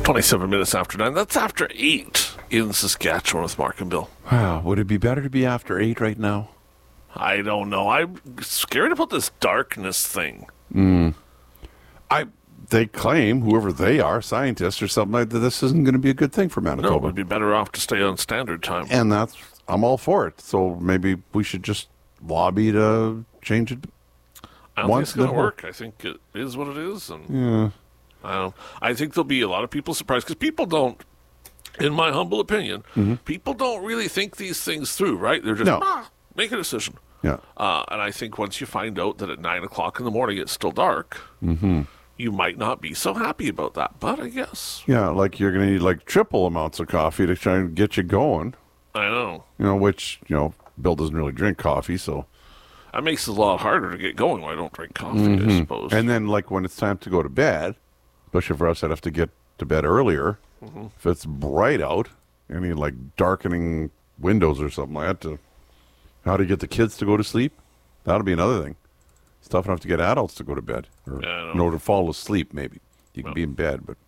27 minutes after 9. That's after 8 in Saskatchewan with Mark and Bill. Wow, would it be better to be after 8 right now? I don't know. I'm scared about this darkness thing. They claim, whoever they are, scientists or something like that, this isn't going to be a good thing for Manitoba. No, it would be better off to stay on standard time. And I'm all for it. So maybe we should just lobby to change it. I don't think it's going to work. I think it is what it is. And I think there'll be a lot of people surprised because people don't, in my humble opinion, people don't really think these things through, right? They're just, make a decision. Yeah. And I think once you find out that at 9 o'clock in the morning it's still dark, you might not be so happy about that. But I guess. Yeah, like you're going to need like triple amounts of coffee to try and get you going. I know. Which, Bill doesn't really drink coffee, so. That makes it a lot harder to get going when I don't drink coffee, I suppose. And then, like, when it's time to go to bed, especially for us that have to get to bed earlier, if it's bright out, any, like, darkening windows or something like that, how to get the kids to go to sleep, that'll be another thing. It's tough enough to get adults to go to bed, or in order to fall asleep, maybe. You can be in bed, but,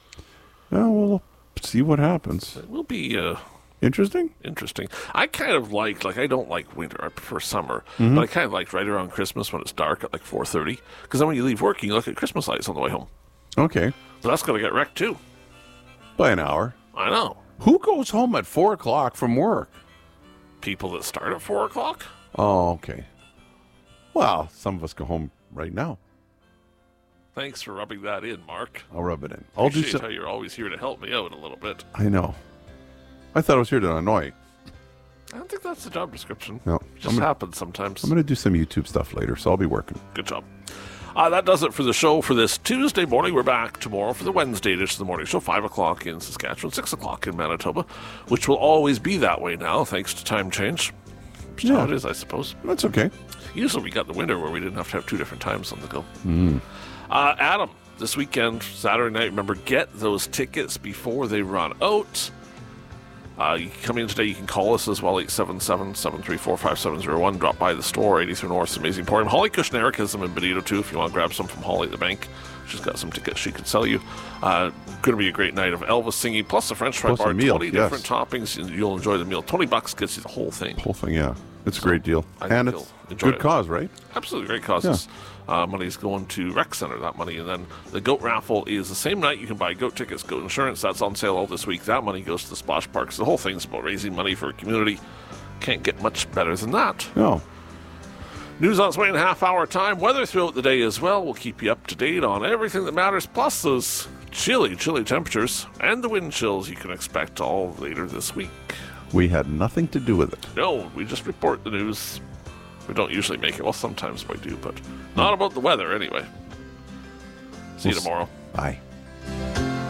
we'll see what happens. It will be... Interesting? Interesting. I kind of like I don't like winter. I prefer summer. But I kind of like right around Christmas when it's dark at like 4:30. Because then when you leave work, you can look at Christmas lights on the way home. Okay. So that's going to get wrecked too. By an hour. I know. Who goes home at 4 o'clock from work? People that start at 4 o'clock. Oh, okay. Well, some of us go home right now. Thanks for rubbing that in, Mark. I'll rub it in. I'll appreciate how you're always here to help me out a little bit. I know. I thought I was here to annoy. I don't think that's the job description. No. It just happens sometimes. I'm going to do some YouTube stuff later, so I'll be working. Good job. That does it for the show for this Tuesday morning. We're back tomorrow for the Wednesday edition of the morning show, 5 o'clock in Saskatchewan, 6 o'clock in Manitoba, which will always be that way now, thanks to time change. Which is how it is, I suppose. That's okay. Usually we got the winter where we didn't have to have 2 different times on the go. Adam, this weekend, Saturday night, remember, get those tickets before they run out. You can come in today. You can call us as well, 877-734-5701. Drop by the store, 83 North's Amazing Emporium. Holly Kushnerek has them in Bonito, too, if you want to grab some from Holly at the bank. She's got some tickets she could sell you. Going to be a great night of Elvis singing, plus a French fry bar, meal, 20 different toppings. You'll enjoy the meal. $20 gets you the whole thing. Yeah. It's a great deal. And it's good cause, right? Absolutely great causes. Money's going to Rec Center, that money. And then the goat raffle is the same night. You can buy goat tickets, goat insurance. That's on sale all this week. That money goes to the Splash Parks. The whole thing's about raising money for a community. Can't get much better than that. No. News on its way in a half-hour time. Weather throughout the day as well. We'll keep you up to date on everything that matters, plus those chilly temperatures and the wind chills you can expect all later this week. We had nothing to do with it. No, we just report the news. We don't usually make it. Well, sometimes we do, but not about the weather anyway. See you tomorrow. Bye.